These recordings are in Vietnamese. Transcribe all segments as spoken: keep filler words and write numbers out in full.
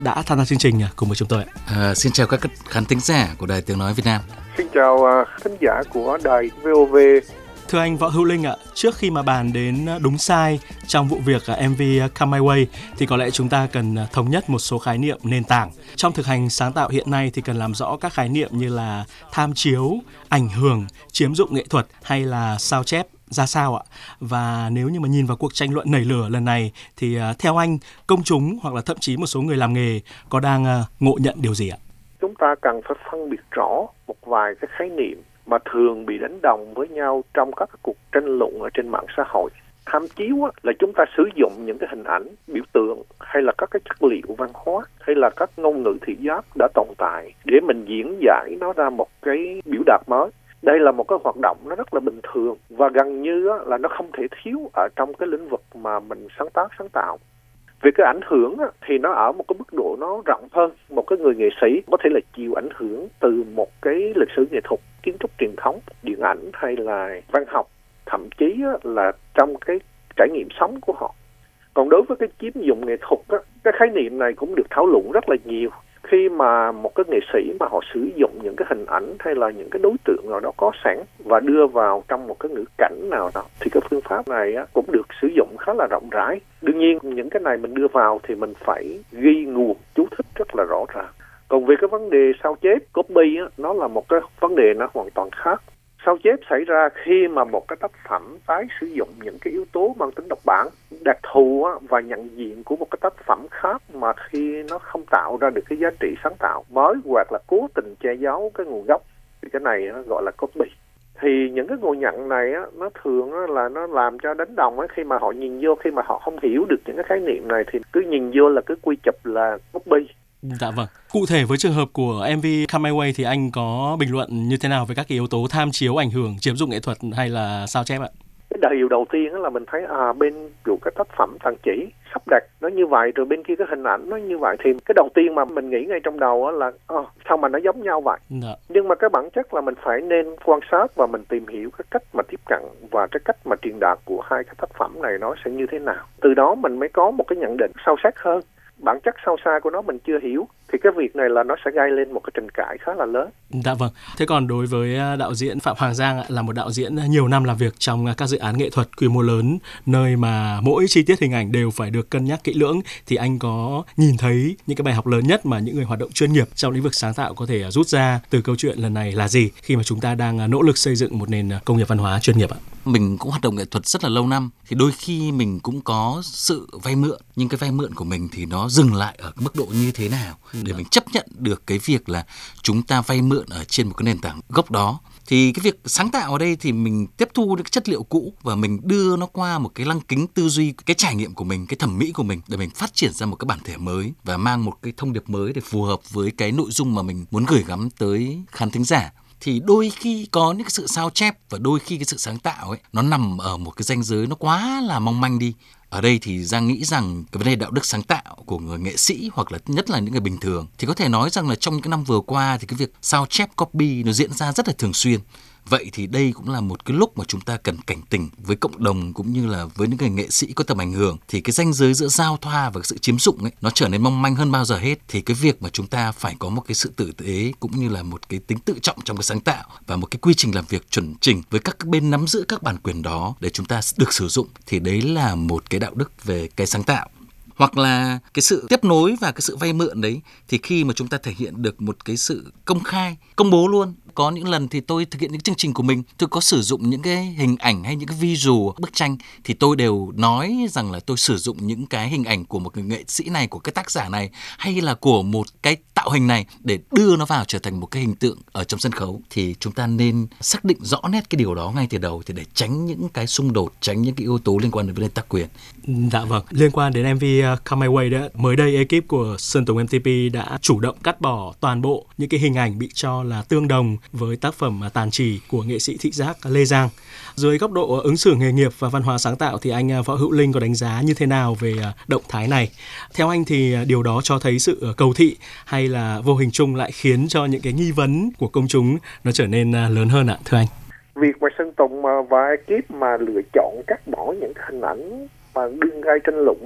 đã tham gia chương trình cùng với chúng tôi. À, xin chào các khán thính giả của Đài Tiếng Nói Việt Nam. Xin chào uh, khán giả của Đài vê o vê. Thưa anh Võ Hữu Linh ạ, trước khi mà bàn đến đúng sai trong vụ việc em vê Come My Way thì có lẽ chúng ta cần thống nhất một số khái niệm nền tảng. Trong thực hành sáng tạo hiện nay thì cần làm rõ các khái niệm như là tham chiếu, ảnh hưởng, chiếm dụng nghệ thuật hay là sao chép ra sao ạ? Và nếu như mà nhìn vào cuộc tranh luận nảy lửa lần này thì uh, theo anh, công chúng hoặc là thậm chí một số người làm nghề có đang uh, ngộ nhận điều gì ạ? Chúng ta cần phải phân biệt rõ một vài cái khái niệm mà thường bị đánh đồng với nhau trong các cuộc tranh luận ở trên mạng xã hội. Tham chiếu á, là chúng ta sử dụng những cái hình ảnh, biểu tượng hay là các cái chất liệu văn hóa hay là các ngôn ngữ thị giác đã tồn tại để mình diễn giải nó ra một cái biểu đạt mới. Đây là một cái hoạt động nó rất là bình thường và gần như á, là nó không thể thiếu ở trong cái lĩnh vực mà mình sáng tác sáng tạo. Về cái ảnh hưởng á, thì nó ở một cái mức độ nó rộng hơn. Một cái người nghệ sĩ có thể là chịu ảnh hưởng từ một cái lịch sử nghệ thuật, kiến trúc truyền thống, điện ảnh hay là văn học, thậm chí á, là trong cái trải nghiệm sống của họ. Còn đối với cái chiếm dụng nghệ thuật á, cái khái niệm này cũng được thảo luận rất là nhiều. Khi mà một cái nghệ sĩ mà họ sử dụng những cái hình ảnh hay là những cái đối tượng nào đó có sẵn và đưa vào trong một cái ngữ cảnh nào đó thì cái phương pháp này á, cũng được sử dụng khá là rộng rãi. Đương nhiên những cái này mình đưa vào thì mình phải ghi nguồn chú thích rất là rõ ràng. Còn về cái vấn đề sao chép, copy á, nó là một cái vấn đề nó hoàn toàn khác. Sao chép xảy ra khi mà một cái tác phẩm tái sử dụng những cái yếu tố mang tính độc bản, đặc thù á, và nhận diện của một cái tác phẩm khác mà khi nó không tạo ra được cái giá trị sáng tạo mới hoặc là cố tình che giấu cái nguồn gốc thì cái này nó gọi là copy. Thì những cái ngộ nhận này á, nó thường á, là nó làm cho đánh đồng á, khi mà họ nhìn vô, khi mà họ không hiểu được những cái khái niệm này thì cứ nhìn vô là cứ quy chụp là copy. Dạ vâng. Cụ thể với trường hợp của em vê Come My Way thì anh có bình luận như thế nào về các cái yếu tố tham chiếu, ảnh hưởng, chiếm dụng nghệ thuật hay là sao chép ạ? Cái điều đầu tiên là mình thấy à bên kiểu cái tác phẩm tàn chỉ sắp đặt nó như vậy, rồi bên kia cái hình ảnh nó như vậy, thì cái đầu tiên mà mình nghĩ ngay trong đầu là à, sao mà nó giống nhau vậy. Dạ. Nhưng mà cái bản chất là mình phải nên quan sát và mình tìm hiểu cái cách mà tiếp cận và cái cách mà truyền đạt của hai cái tác phẩm này nó sẽ như thế nào. Từ đó mình mới có một cái nhận định sâu sắc hơn. Bản chất sâu xa của nó mình chưa hiểu thì cái việc này là nó sẽ gây lên một cái tranh cãi khá là lớn. Dạ vâng. Thế còn đối với đạo diễn Phạm Hoàng Giang là một đạo diễn nhiều năm làm việc trong các dự án nghệ thuật quy mô lớn, nơi mà mỗi chi tiết hình ảnh đều phải được cân nhắc kỹ lưỡng, thì anh có nhìn thấy những cái bài học lớn nhất mà những người hoạt động chuyên nghiệp trong lĩnh vực sáng tạo có thể rút ra từ câu chuyện lần này là gì khi mà chúng ta đang nỗ lực xây dựng một nền công nghiệp văn hóa chuyên nghiệp ạ? Mình cũng hoạt động nghệ thuật rất là lâu năm thì đôi khi mình cũng có sự vay mượn, nhưng cái vay mượn của mình thì nó dừng lại ở mức độ như thế nào để mình chấp nhận được cái việc là chúng ta vay mượn ở trên một cái nền tảng gốc đó. Thì cái việc sáng tạo ở đây thì mình tiếp thu những chất liệu cũ và mình đưa nó qua một cái lăng kính tư duy, cái trải nghiệm của mình, cái thẩm mỹ của mình để mình phát triển ra một cái bản thể mới và mang một cái thông điệp mới để phù hợp với cái nội dung mà mình muốn gửi gắm tới khán thính giả. Thì đôi khi có những cái sự sao chép và đôi khi cái sự sáng tạo ấy nó nằm ở một cái ranh giới nó quá là mong manh đi. Ở đây thì Giang nghĩ rằng cái vấn đề đạo đức sáng tạo của người nghệ sĩ hoặc là nhất là những người bình thường thì có thể nói rằng là trong những cái năm vừa qua thì cái việc sao chép copy nó diễn ra rất là thường xuyên. Vậy thì đây cũng là một cái lúc mà chúng ta cần cảnh tỉnh với cộng đồng cũng như là với những người nghệ sĩ có tầm ảnh hưởng, thì cái ranh giới giữa giao thoa và sự chiếm dụng ấy nó trở nên mong manh hơn bao giờ hết. Thì cái việc mà chúng ta phải có một cái sự tử tế cũng như là một cái tính tự trọng trong cái sáng tạo và một cái quy trình làm việc chuẩn chỉnh với các bên nắm giữ các bản quyền đó để chúng ta được sử dụng, thì đấy là một cái đạo đức về cái sáng tạo. Hoặc là cái sự tiếp nối và cái sự vay mượn đấy, thì khi mà chúng ta thể hiện được một cái sự công khai, công bố luôn. Có những lần thì tôi thực hiện những chương trình của mình, tôi có sử dụng những cái hình ảnh hay những cái visual, bức tranh, thì tôi đều nói rằng là tôi sử dụng những cái hình ảnh của một người nghệ sĩ này, của cái tác giả này, hay là của một cái tạo hình này để đưa nó vào trở thành một cái hình tượng ở trong sân khấu. Thì chúng ta nên xác định rõ nét cái điều đó ngay từ đầu thì để tránh những cái xung đột, tránh những cái yếu tố liên quan đến vấn đề tác quyền. Dạ vâng. Liên quan đến em vê Come My Way đó, mới đây ekip của Sơn Tùng em tê pê đã chủ động cắt bỏ toàn bộ những cái hình ảnh bị cho là tương đồng với tác phẩm Tàn Chỉ của nghệ sĩ thị giác Lê Giang. Dưới góc độ ứng xử nghề nghiệp và văn hóa sáng tạo thì anh Võ Hữu Linh có đánh giá như thế nào về động thái này? Theo anh thì điều đó cho thấy sự cầu thị hay là vô hình chung lại khiến cho những cái nghi vấn của công chúng nó trở nên lớn hơn ạ, thưa anh? Việc mà Sơn Tùng và ekip mà lựa chọn cắt bỏ những hình ảnh mà đương gây tranh luận này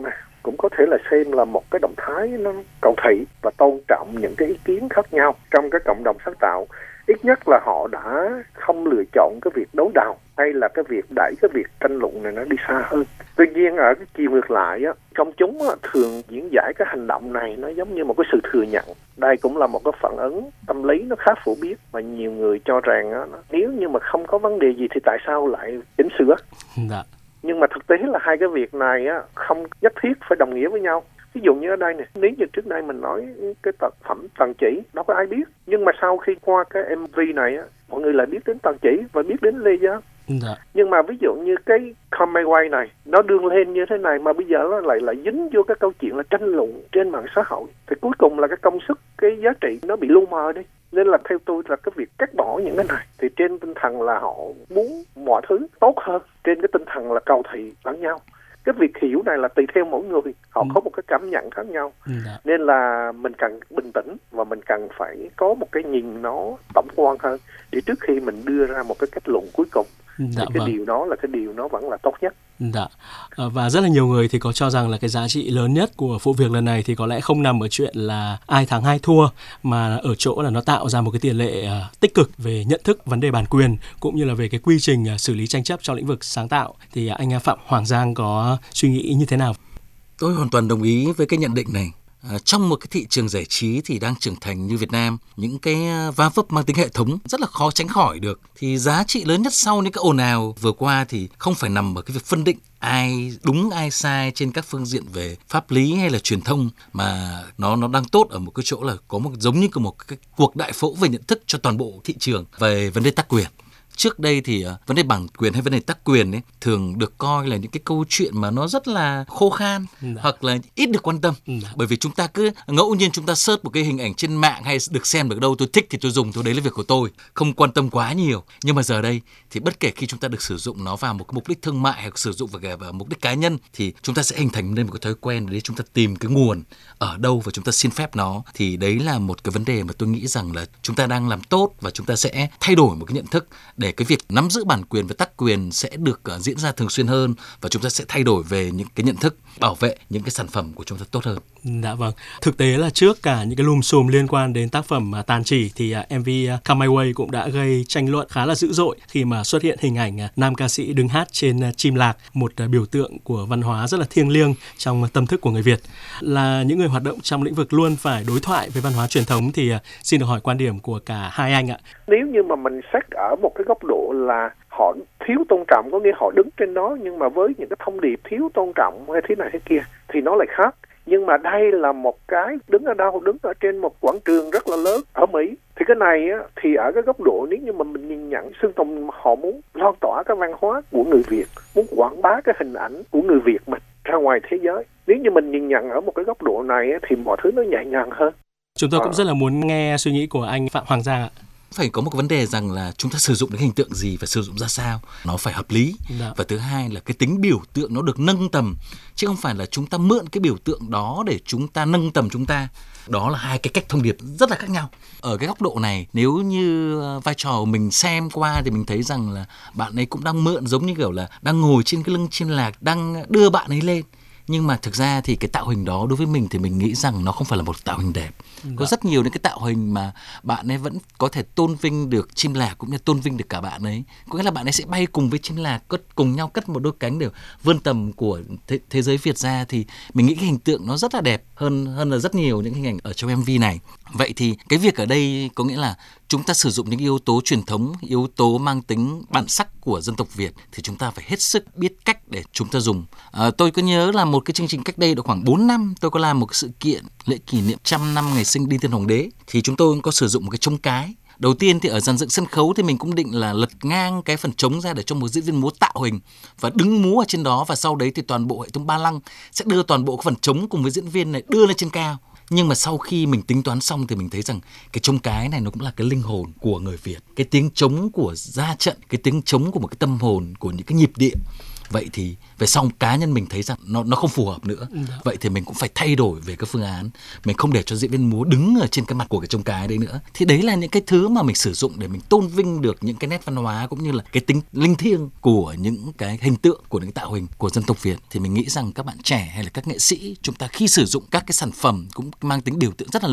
cũng có thể là xem là một cái động thái nó cầu thị và tôn trọng những cái ý kiến khác nhau trong cái cộng đồng sáng tạo. Ít nhất là họ đã không lựa chọn cái việc đối đầu hay là cái việc đẩy cái việc tranh luận này nó đi xa hơn. Tuy nhiên ở cái chiều ngược lại á, công chúng á, thường diễn giải cái hành động này nó giống như một cái sự thừa nhận. Đây cũng là một cái phản ứng tâm lý nó khá phổ biến và nhiều người cho rằng á, nếu như mà không có vấn đề gì thì tại sao lại chỉnh sửa? Dạ. Nhưng mà thực tế là hai cái việc này á, không nhất thiết phải đồng nghĩa với nhau. Ví dụ như ở đây này, nếu như trước đây mình nói cái tác phẩm Tần Chỉ, đâu có ai biết. Nhưng mà sau khi qua cái em vê này á, mọi người lại biết đến Tần Chỉ và biết đến Lê Giang. Dạ. Nhưng mà ví dụ như cái Come My Way này, nó đương lên như thế này mà bây giờ nó lại lại dính vô cái câu chuyện là tranh luận trên mạng xã hội. Thì cuối cùng là cái công sức, cái giá trị nó bị lu mờ đi. Nên là theo tôi là cái việc cắt bỏ những cái này thì trên tinh thần là họ muốn mọi thứ tốt hơn, trên cái tinh thần là cầu thị lẫn nhau. Cái việc hiểu này là tùy theo mỗi người, họ ừ. có một cái cảm nhận khác nhau. Dạ. Nên là mình cần bình tĩnh và mình cần phải có một cái nhìn nó tổng quan hơn để trước khi mình đưa ra một cái kết luận cuối cùng. Dạ, thì cái vâng. điều đó là cái điều nó vẫn là tốt nhất. Dạ. Và rất là nhiều người thì có cho rằng là cái giá trị lớn nhất của vụ việc lần này thì có lẽ không nằm ở chuyện là ai thắng ai thua, mà ở chỗ là nó tạo ra một cái tiền lệ uh, tích cực về nhận thức vấn đề bản quyền cũng như là về cái quy trình uh, xử lý tranh chấp trong lĩnh vực sáng tạo. Thì uh, anh Phạm Hoàng Giang có suy nghĩ như thế nào? Tôi hoàn toàn đồng ý với cái nhận định này. À, trong một cái thị trường giải trí thì đang trưởng thành như Việt Nam, những cái va vấp mang tính hệ thống rất là khó tránh khỏi được. Thì giá trị lớn nhất sau những cái ồn ào vừa qua thì không phải nằm ở cái việc phân định ai đúng ai sai trên các phương diện về pháp lý hay là truyền thông, mà nó nó đang tốt ở một cái chỗ là có một giống như một cái cuộc đại phẫu về nhận thức cho toàn bộ thị trường về vấn đề tác quyền. Trước đây thì uh, vấn đề bản quyền hay vấn đề tác quyền ấy thường được coi là những cái câu chuyện mà nó rất là khô khan, dạ. hoặc là ít được quan tâm, dạ. bởi vì chúng ta cứ ngẫu nhiên chúng ta search một cái hình ảnh trên mạng hay được xem được đâu, tôi thích thì tôi dùng thôi, đấy là việc của tôi, không quan tâm quá nhiều. Nhưng mà giờ đây thì bất kể khi chúng ta được sử dụng nó vào một cái mục đích thương mại hay sử dụng vào, vào mục đích cá nhân thì chúng ta sẽ hình thành nên một cái thói quen để chúng ta tìm cái nguồn ở đâu và chúng ta xin phép nó. Thì đấy là một cái vấn đề mà tôi nghĩ rằng là chúng ta đang làm tốt và chúng ta sẽ thay đổi một cái nhận thức để cái việc nắm giữ bản quyền và tác quyền sẽ được uh, diễn ra thường xuyên hơn, và chúng ta sẽ thay đổi về những cái nhận thức bảo vệ những cái sản phẩm của chúng ta tốt hơn. Dạ vâng. Thực tế là trước cả những cái lùm xùm liên quan đến tác phẩm uh, Tàn Chỉ thì uh, em vê uh, Come My Way cũng đã gây tranh luận khá là dữ dội khi mà xuất hiện hình ảnh uh, nam ca sĩ đứng hát trên uh, chim lạc, một uh, biểu tượng của văn hóa rất là thiêng liêng trong uh, tâm thức của người Việt. Là những người hoạt động trong lĩnh vực luôn phải đối thoại với văn hóa truyền thống thì uh, xin được hỏi quan điểm của cả hai anh ạ. Nếu như mà mình xét ở một cái góc độ là họ thiếu tôn trọng, có nghĩa họ đứng trên đó nhưng mà với những cái thông điệp thiếu tôn trọng hay thế này thế kia thì nó lại khác. Nhưng mà đây là một cái đứng ở đâu, đứng ở trên một quảng trường rất là lớn ở Mỹ. Thì cái này á, thì ở cái góc độ nếu như mà mình nhìn nhận Sơn Tùng họ muốn lan tỏa cái văn hóa của người Việt, muốn quảng bá cái hình ảnh của người Việt mình ra ngoài thế giới. Nếu như mình nhìn nhận ở một cái góc độ này á, thì mọi thứ nó nhẹ nhàng hơn. Chúng tôi cũng rất là muốn nghe suy nghĩ của anh Phạm Hoàng Giang ạ. Phải có một cái vấn đề rằng là chúng ta sử dụng cái hình tượng gì và sử dụng ra sao nó phải hợp lý. Đã. Và thứ hai là cái tính biểu tượng nó được nâng tầm, chứ không phải là chúng ta mượn cái biểu tượng đó để chúng ta nâng tầm chúng ta. Đó là hai cái cách thông điệp rất là khác nhau. Ở cái góc độ này, nếu như vai trò của mình xem qua thì mình thấy rằng là bạn ấy cũng đang mượn, giống như kiểu là đang ngồi trên cái lưng chim lạc, đang đưa bạn ấy lên. Nhưng mà thực ra thì cái tạo hình đó đối với mình thì mình nghĩ rằng nó không phải là một tạo hình đẹp. Có rất nhiều những cái tạo hình mà bạn ấy vẫn có thể tôn vinh được chim lạc cũng như tôn vinh được cả bạn ấy. Có nghĩa là bạn ấy sẽ bay cùng với chim lạc, cất cùng nhau cất một đôi cánh để vươn tầm của thế, thế giới Việt ra, thì mình nghĩ cái hình tượng nó rất là đẹp hơn hơn là rất nhiều những hình ảnh ở trong em vê này. Vậy thì cái việc ở đây có nghĩa là chúng ta sử dụng những yếu tố truyền thống, yếu tố mang tính bản sắc của dân tộc Việt thì chúng ta phải hết sức biết cách để chúng ta dùng. À, tôi có nhớ là một cái chương trình cách đây độ khoảng bốn năm, tôi có làm một cái sự kiện lễ kỷ niệm trăm năm ngày sinh Đinh Tiên Hoàng Đế, thì chúng tôi có sử dụng một cái trống cái. Đầu tiên thì ở dàn dựng sân khấu thì mình cũng định là lật ngang cái phần trống ra để cho một diễn viên múa tạo hình và đứng múa ở trên đó, và sau đấy thì toàn bộ hệ thống ba lăng sẽ đưa toàn bộ cái phần trống cùng với diễn viên này đưa lên trên cao. Nhưng mà sau khi mình tính toán xong thì mình thấy rằng cái trống cái này nó cũng là cái linh hồn của người Việt. Cái tiếng trống của ra trận, cái tiếng trống của một cái tâm hồn, của những cái nhịp điệu. Vậy thì về sau cá nhân mình thấy rằng nó nó không phù hợp nữa. Dạ. Vậy thì mình cũng phải thay đổi về cái phương án. Mình không để cho diễn viên múa đứng ở trên cái mặt của cái trông cái đấy nữa. Thì đấy là những cái thứ mà mình sử dụng để mình tôn vinh được những cái nét văn hóa cũng như là cái tính linh thiêng của những cái hình tượng, của những cái tạo hình của dân tộc Việt. Thì mình nghĩ rằng các bạn trẻ hay là các nghệ sĩ, chúng ta khi sử dụng các cái sản phẩm cũng mang tính biểu tượng rất là